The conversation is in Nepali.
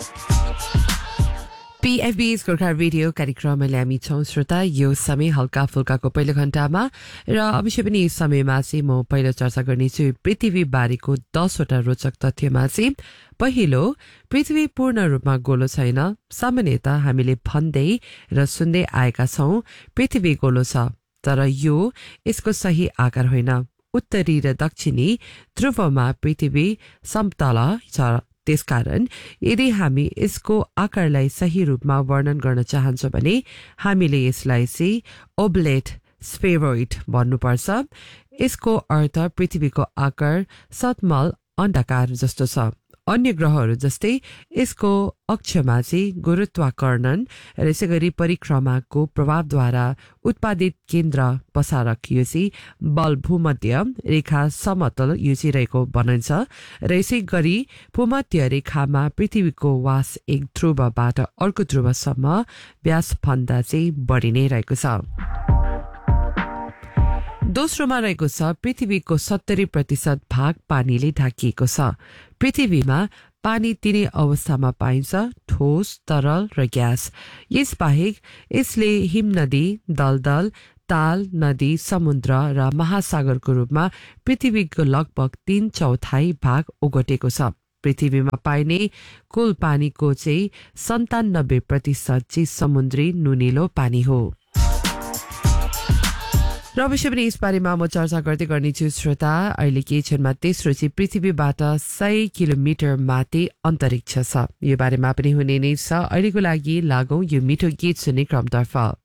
PFB's गोर्खा रेडियो कार्यक्रममा हामी छौं श्रोता यो समय हल्का फुल्काको पहिलो घण्टामा र अवश्य पनि यस समयमा चाहिँ म पहिलो चर्चा गर्नेछु पृथ्वी बारेको 10 वटा रोचक तथ्यमा चाहिँ पहिलो पृथ्वी पूर्ण रूपमा गोलो छैन सामान्यतः हामीले भन्दै र सुन्दै आएका छौं पृथ्वी गोलो छ तर यो यसको सही आकार होइन उत्तरी र दक्षिणी ध्रुवमा पृथ्वी समतल छ त्यसकारण यदि हामी यसको आकारलाई सही रूपमा वर्णन गर्न चाहन्छौं भने हामीले यसलाई चाहिँ ओब्लेट स्फेरोइड भन्नुपर्छ यसको अर्थ पृथ्वीको आकार सतमल अण्डाकार जस्तो छ अन्य ग्रहहरू जस्तै यसको अक्षमा चाहिँ गुरुत्वाकर्षण र यसैगरी परिक्रमाको प्रभावद्वारा उत्पादित केन्द्र पसारक यो चाहिँ बल भूमध्य रेखा समतल यो चाहिँ रहेको भनिन्छ र यसै गरी भूमध्य रेखामा पृथ्वीको वास एक ध्रुवबाट अर्को ध्रुवसम्म व्यासभन्दा चाहिँ बढी नै रहेको छ दोस्रोमा रहेको छ पृथ्वीको 70% भाग पानीले ढाकिएको छ पृथ्वीमा पानी तीनै अवस्थामा पाइन्छ ठोस तरल र ग्यास यसबाहेक यसले हिमनदी दलदल ताल नदी समुद्र र महासागरको रूपमा पृथ्वीको लगभग 3/4 भाग ओगटेको छ पृथ्वीमा पाइने कुल पानीको चाहिँ 97% चाहिँ समुद्री नुनिलो पानी हो र अवश्य पनि यस बारेमा म चर्चा गर्दै गर्नेछु श्रोता अहिले केही क्षणमा तेस्रो चाहिँ पृथ्वीबाट 100 किलोमिटर माथि अन्तरिक्ष छ यो बारेमा पनि हुने नै छ अहिलेको लागि लागौं यो मिठो गीत सुन्ने क्रमतर्फ